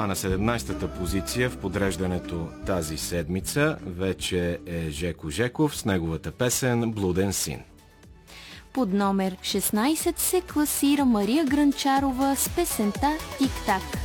А на 17-та позиция в подреждането тази седмица вече е Жеко Жеков с неговата песен "Блуден син". Под номер 16 се класира Мария Гранчарова с песента "Тик-так".